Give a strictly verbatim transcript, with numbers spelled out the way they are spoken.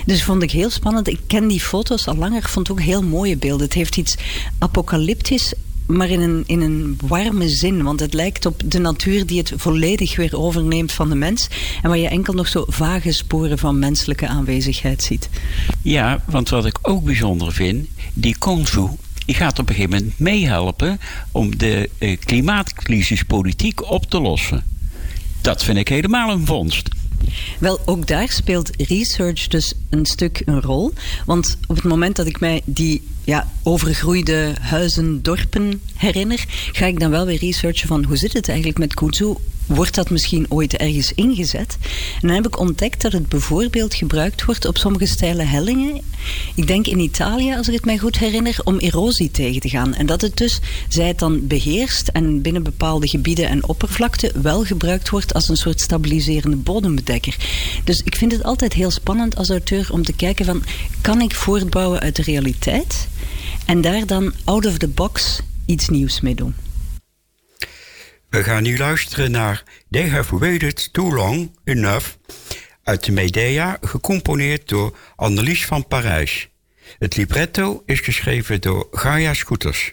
Dus vond ik heel spannend. Ik ken die foto's al langer. Ik vond het ook heel mooie beelden. Het heeft iets apocalyptisch, maar in een, in een warme zin. Want het lijkt op de natuur die het volledig weer overneemt van de mens. En waar je enkel nog zo vage sporen van menselijke aanwezigheid ziet. Ja, want wat ik ook bijzonder vind, die Konsu, die gaat op een gegeven moment meehelpen om de eh, klimaatcrisispolitiek op te lossen. Dat vind ik helemaal een vondst. Wel, ook daar speelt research dus een stuk een rol. Want op het moment dat ik mij die ja, overgroeide huizen, dorpen herinner, ga ik dan wel weer researchen van hoe zit het eigenlijk met kudzu? Wordt dat misschien ooit ergens ingezet? En dan heb ik ontdekt dat het bijvoorbeeld gebruikt wordt op sommige steile hellingen. Ik denk in Italië, als ik het mij goed herinner, om erosie tegen te gaan. En dat het dus, zij het dan beheerst en binnen bepaalde gebieden en oppervlakte wel gebruikt wordt als een soort stabiliserende bodembedekker. Dus ik vind het altijd heel spannend als auteur om te kijken van, kan ik voortbouwen uit de realiteit en daar dan out of the box iets nieuws mee doen? We gaan nu luisteren naar They Have Waited Too Long Enough uit de Medea, gecomponeerd door Annelies van Parijs. Het libretto is geschreven door Gaia Scooters.